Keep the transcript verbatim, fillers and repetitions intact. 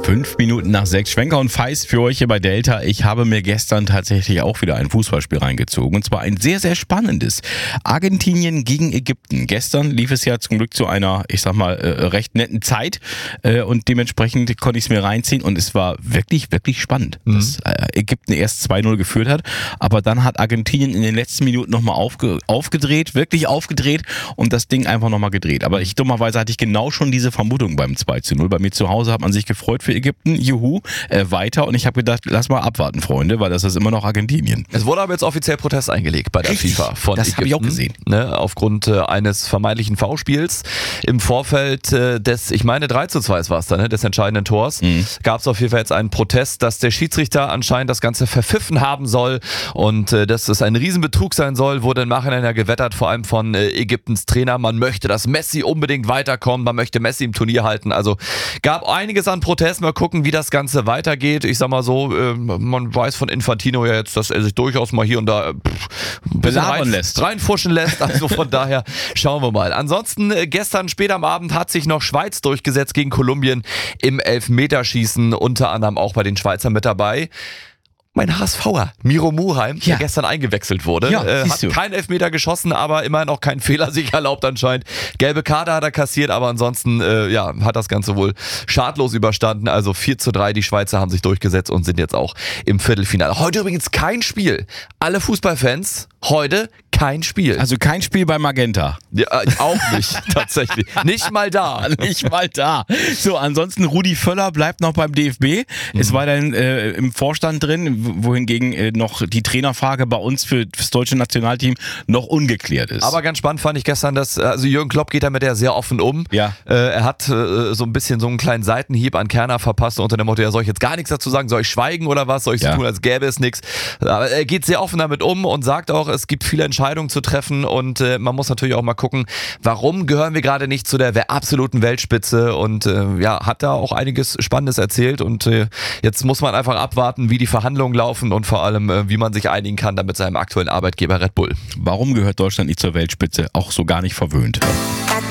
Fünf Minuten nach sechs. Schwenker und Feist für euch hier bei Delta. Ich habe mir gestern tatsächlich auch wieder ein Fußballspiel reingezogen. Und zwar ein sehr, sehr spannendes. Argentinien gegen Ägypten. Gestern lief es ja zum Glück zu einer, ich sag mal, äh, recht netten Zeit. Äh, und dementsprechend konnte ich es mir reinziehen. Und es war wirklich, wirklich spannend, mhm. dass äh, Ägypten erst zwei null geführt hat. Aber dann hat Argentinien in den letzten Minuten nochmal aufge- aufgedreht. Wirklich aufgedreht. Und das Ding einfach nochmal gedreht. Aber ich dummerweise hatte ich genau schon diese Vermutung beim zwei zu null. Bei mir zu Hause hat man sich gefreut für Ägypten, juhu, äh, weiter. Und ich habe gedacht, lass mal abwarten, Freunde, weil das ist immer noch Argentinien. Es wurde aber jetzt offiziell Protest eingelegt bei der Richtig? FIFA von Das habe ich auch gesehen. Ne, aufgrund äh, eines vermeintlichen Foulspiels im Vorfeld äh, des, ich meine drei zu zwei war es da, ne, des entscheidenden Tors, mhm. gab es auf jeden Fall jetzt einen Protest, dass der Schiedsrichter anscheinend das Ganze verpfiffen haben soll und äh, dass es ein Riesenbetrug sein soll, wurde im Nachhinein ja gewettert, vor allem von äh, Ägyptens Trainer. Man möchte, dass Messi unbedingt weiterkommt, man möchte Messi im Turnier halten. Also gab einiges an Protest. Mal gucken, wie das Ganze weitergeht. Ich sag mal so, äh, man weiß von Infantino ja jetzt, dass er sich durchaus mal hier und da pff, ein bisschen rein, lässt. reinfuschen lässt. Also von daher schauen wir mal. Ansonsten äh, gestern spät am Abend hat sich noch Schweiz durchgesetzt gegen Kolumbien im Elfmeterschießen, unter anderem auch bei den Schweizern mit dabei. Mein H S V'er, Miro Muheim, ja. der gestern eingewechselt wurde, ja, äh, hat keinen Elfmeter geschossen, aber immerhin auch keinen Fehler sich erlaubt anscheinend. Gelbe Karte hat er kassiert, aber ansonsten äh, ja, hat das Ganze wohl schadlos überstanden. Also vier zu drei, die Schweizer haben sich durchgesetzt und sind jetzt auch im Viertelfinale. Heute übrigens kein Spiel. Alle Fußballfans, heute kein Spiel. Also kein Spiel bei Magenta. Ja, äh, auch nicht, tatsächlich. Nicht mal da. Nicht mal da. So, ansonsten Rudi Völler bleibt noch beim D F B. Mhm. Ist weiterhin äh, im Vorstand drin, wohingegen äh, noch die Trainerfrage bei uns für das deutsche Nationalteam noch ungeklärt ist. Aber ganz spannend fand ich gestern, dass also Jürgen Klopp geht damit ja sehr offen um. Ja. Äh, er hat äh, so ein bisschen so einen kleinen Seitenhieb an Kerner verpasst unter dem Motto, ja, soll ich jetzt gar nichts dazu sagen, soll ich schweigen oder was, soll ich so ja. tun, als gäbe es nichts. Aber er geht sehr offen damit um und sagt auch, es gibt viele Entscheidungen zu treffen und äh, man muss natürlich auch mal gucken, warum gehören wir gerade nicht zu der absoluten Weltspitze und äh, ja, hat da auch einiges Spannendes erzählt und äh, jetzt muss man einfach abwarten, wie die Verhandlungen laufen und vor allem, äh, wie man sich einigen kann dann mit seinem aktuellen Arbeitgeber Red Bull. Warum gehört Deutschland nicht zur Weltspitze? Auch so gar nicht verwöhnt.